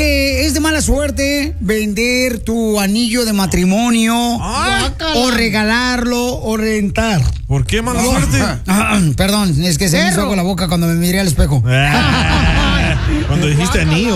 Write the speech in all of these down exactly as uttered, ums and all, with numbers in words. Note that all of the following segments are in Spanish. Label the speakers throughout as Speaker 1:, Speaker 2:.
Speaker 1: que es de mala suerte vender tu anillo de matrimonio
Speaker 2: Ah.
Speaker 1: o regalarlo o rentar.
Speaker 2: ¿Por qué mala suerte?
Speaker 1: Perdón, es que se me hizo con la boca cuando me miré al espejo.
Speaker 2: Cuando dijiste anillo.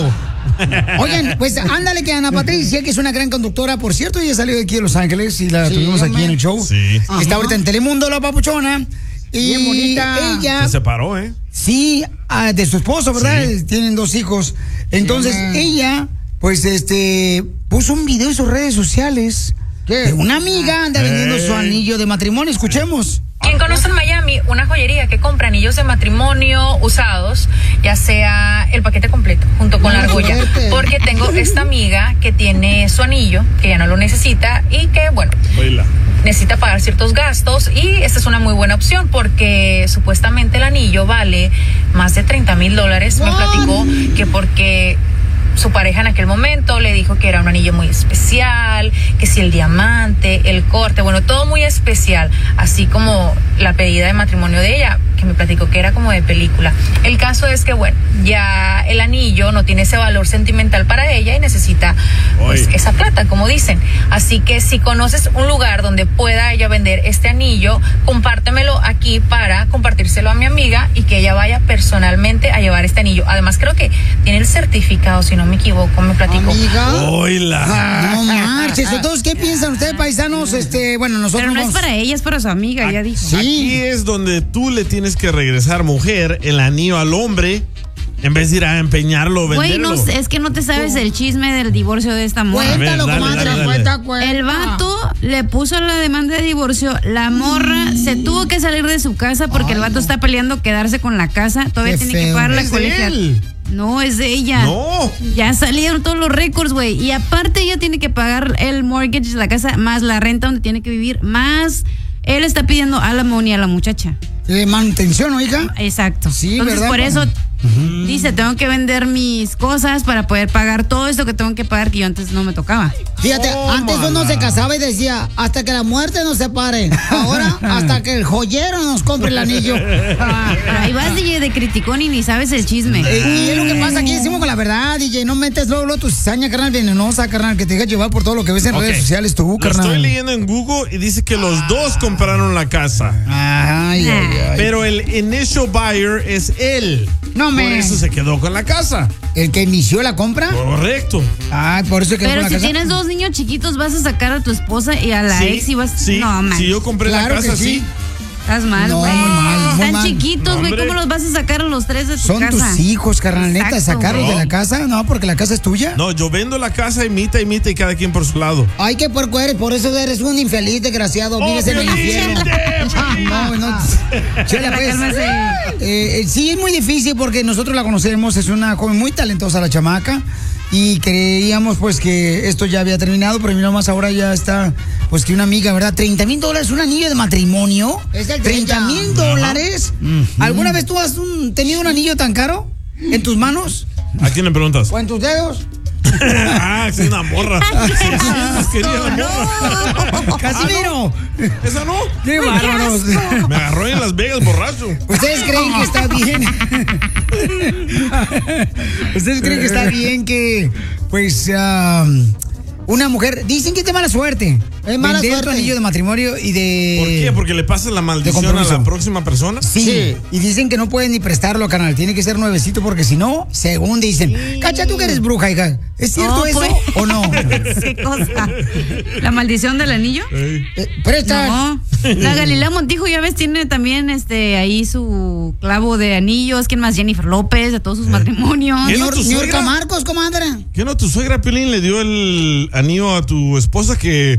Speaker 1: Oigan, pues ándale que Ana Patricia, que es una gran conductora, por cierto, ella salió de aquí de Los Ángeles y la
Speaker 3: Sí,
Speaker 1: tuvimos aquí
Speaker 3: hombre.
Speaker 1: en el show.
Speaker 2: Sí.
Speaker 1: Está
Speaker 3: Ajá.
Speaker 1: ahorita en Telemundo, la papuchona. Y
Speaker 3: Bien bonita.
Speaker 1: ella,
Speaker 2: Se separó, ¿eh?
Speaker 1: sí, ah, de su esposo, ¿verdad?
Speaker 2: Sí.
Speaker 1: Tienen dos hijos. Entonces,
Speaker 3: Sí, hombre.
Speaker 1: ella, pues, este, puso un video en sus redes sociales.
Speaker 3: ¿Qué?
Speaker 1: De una amiga anda vendiendo su
Speaker 2: Ey.
Speaker 1: anillo de matrimonio. Escuchemos.
Speaker 4: Quien conoce en Miami una joyería que compra anillos de matrimonio usados, ya sea el paquete completo junto con la
Speaker 3: Buena
Speaker 4: argolla,
Speaker 3: suerte.
Speaker 4: porque tengo esta amiga que tiene su anillo, que ya no lo necesita y que, bueno,
Speaker 2: Baila.
Speaker 4: necesita pagar ciertos gastos y esta es una muy buena opción porque supuestamente el anillo vale más de treinta mil dólares. Me platicó que porque su pareja en aquel momento le dijo que era un anillo muy especial, que si el diamante, el corte, bueno, todo muy especial, así como la pedida de matrimonio de ella, que me platicó que era como de película. El caso es que, bueno, ya el anillo no tiene ese valor sentimental para ella y necesita pues,
Speaker 2: Oy.
Speaker 4: esa plata, como dicen. Así que si conoces un lugar donde pueda ella vender este anillo, compártemelo aquí para compartírselo a mi amiga y que ella vaya personalmente a llevar este anillo. Además, creo que tiene el certificado, si no me equivoco, me platicó.
Speaker 3: Amiga.
Speaker 2: Oila.
Speaker 1: No marches. Entonces, ¿qué piensan ustedes, paisanos? Este, bueno, nosotros
Speaker 5: Pero no es
Speaker 1: vamos-
Speaker 5: para ella, es para su amiga, ya dijo.
Speaker 1: Sí.
Speaker 2: Aquí es donde tú le tienes que regresar, mujer, el anillo al hombre en vez de ir a empeñarlo o
Speaker 5: Güey,
Speaker 2: venderlo.
Speaker 5: no, sé, es que no te sabes el chisme del divorcio de esta morra.
Speaker 3: Cuéntalo,
Speaker 2: A ver, dale,
Speaker 3: comadre,
Speaker 2: dale, dale.
Speaker 3: cuenta, cuenta.
Speaker 5: El vato le puso la demanda de divorcio, la morra se tuvo que salir de su casa porque el vato está peleando quedarse con la casa, todavía
Speaker 1: Qué
Speaker 5: tiene que
Speaker 1: feo.
Speaker 5: pagar la
Speaker 2: Es de
Speaker 5: colegia.
Speaker 2: él.
Speaker 5: No, es de ella.
Speaker 2: No.
Speaker 5: Ya salieron todos los récords, güey. Y aparte ella tiene que pagar el mortgage de la casa, más la renta donde tiene que vivir, más él está pidiendo alimony a la muchacha.
Speaker 1: Eh, manutención, oiga.
Speaker 5: Exacto.
Speaker 1: Sí,
Speaker 5: Entonces
Speaker 1: ¿verdad?
Speaker 5: por eso dice, tengo que vender mis cosas para poder pagar todo esto que tengo que pagar que yo antes no me tocaba.
Speaker 1: Fíjate, antes uno se casaba y decía, hasta que la muerte nos separe. Ahora, hasta que el joyero nos compre el anillo.
Speaker 5: Ah, pero ahí vas, D J, de criticón y ni sabes el chisme.
Speaker 1: Eh, y es lo que pasa aquí, decimos con la verdad, D J. No metes luego, luego tu cizaña, carnal, venenosa, carnal, que te dejas llevar por todo lo que ves en
Speaker 2: Ok.
Speaker 1: redes sociales tú,
Speaker 2: Lo
Speaker 1: carnal.
Speaker 2: estoy leyendo en Google y dice que los dos compraron la casa.
Speaker 1: Ay, ay, ay.
Speaker 2: Pero el initial buyer es él.
Speaker 1: No,
Speaker 2: Por
Speaker 1: me-
Speaker 2: eso se quedó con la casa.
Speaker 1: ¿El que inició la compra?
Speaker 2: Correcto.
Speaker 1: Ay, por eso quedó
Speaker 5: Pero
Speaker 1: con la
Speaker 5: si
Speaker 1: casa.
Speaker 5: tienes dos niños chiquitos, vas a sacar a tu esposa y a la
Speaker 2: Sí,
Speaker 5: ex y vas.
Speaker 2: sí,
Speaker 5: no, man.
Speaker 2: si yo compré
Speaker 1: Claro
Speaker 2: la
Speaker 1: que
Speaker 2: casa,
Speaker 1: sí.
Speaker 2: sí.
Speaker 5: Estás mal,
Speaker 1: No,
Speaker 5: güey.
Speaker 1: muy mal, muy
Speaker 5: Están
Speaker 1: mal.
Speaker 5: chiquitos, güey.
Speaker 2: Hombre.
Speaker 5: ¿Cómo los vas a sacar a los tres de tu
Speaker 1: Son
Speaker 5: casa?
Speaker 1: tus hijos, carnal, neta,
Speaker 5: Exacto,
Speaker 1: sacarlos
Speaker 2: güey.
Speaker 1: de la casa. No, porque la casa es tuya.
Speaker 2: No, yo vendo la casa y mitad y mitad y cada quien por su lado.
Speaker 1: Ay, qué puerco eres, por eso eres un infeliz, desgraciado.
Speaker 2: ¡Oh,
Speaker 1: Vives en el
Speaker 2: Piolín!
Speaker 1: infierno. No, no. Chela, pues,
Speaker 5: Cálmese.
Speaker 1: eh, eh, sí, es muy difícil porque nosotros la conocemos. Es una joven muy talentosa, la chamaca. Y creíamos, pues, que esto ya había terminado, pero mira más ahora ya está, pues, que una amiga, ¿verdad? treinta mil dólares, un anillo de matrimonio.
Speaker 3: Es el de
Speaker 1: treinta
Speaker 3: ella.
Speaker 1: mil dólares. ¿Alguna vez tú has un- tenido un anillo tan caro en tus manos
Speaker 2: ¿A quién le preguntas?
Speaker 1: o en tus dedos?
Speaker 2: Ah, es una morra. seiscientos quería la morra.
Speaker 1: ¡Casimiro!
Speaker 2: ¿Esa no?
Speaker 1: ¡Qué bárbaros!
Speaker 2: Me agarró en Las Vegas borracho.
Speaker 1: ¿Ustedes creen que está bien? ¿Ustedes creen que está bien que, pues, um, una mujer... Dicen que es de mala suerte.
Speaker 3: Es mala
Speaker 1: vender tu
Speaker 3: suerte.
Speaker 1: anillo de matrimonio y de...
Speaker 2: ¿Por qué? ¿Porque le pasa la maldición a
Speaker 1: compromiso.
Speaker 2: la próxima persona?
Speaker 1: Sí.
Speaker 3: Sí.
Speaker 1: Y dicen que no pueden ni prestarlo, canal. Tiene que ser nuevecito porque si no, según dicen. Cacha, tú que eres bruja, hija. ¿Es cierto
Speaker 5: No,
Speaker 1: eso
Speaker 5: pues.
Speaker 1: o no?
Speaker 5: ¿Qué cosa? ¿La maldición del anillo?
Speaker 2: Ey.
Speaker 1: Eh, presta.
Speaker 5: No. La Galilea Montijo, ya ves, tiene también este ahí su clavo de anillos. ¿Quién más? Jennifer López, de todos sus matrimonios.
Speaker 2: ¿Quién?
Speaker 1: Nior-
Speaker 2: tu
Speaker 1: Niorca
Speaker 2: suegra?
Speaker 1: Marcos, comadre.
Speaker 2: ¿Qué no? ¿Tu suegra Piolín le dio el anillo a tu esposa que